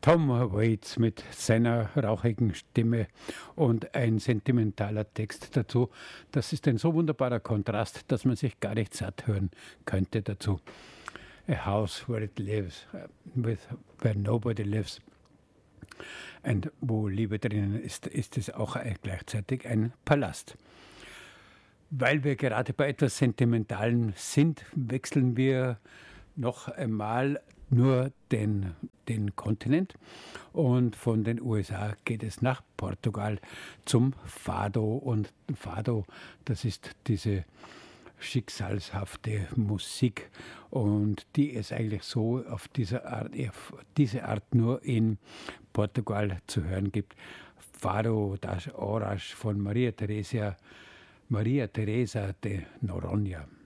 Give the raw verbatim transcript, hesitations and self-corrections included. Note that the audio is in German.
Tom Waits mit seiner rauchigen Stimme und ein sentimentaler Text dazu. Das ist ein so wunderbarer Kontrast, dass man sich gar nicht satt hören könnte dazu. A house where it lives, with, where nobody lives. Und wo Liebe drinnen ist, ist es auch gleichzeitig ein Palast. Weil wir gerade bei etwas Sentimentalem sind, wechseln wir noch einmal nur den, den Kontinent und von den U S A geht es nach Portugal zum Fado. Und Fado, das ist diese schicksalshafte Musik und die es eigentlich so auf diese Art, auf diese Art nur in Portugal zu hören gibt. Fado das Horas von Maria Teresa, Maria Teresa de Noronha.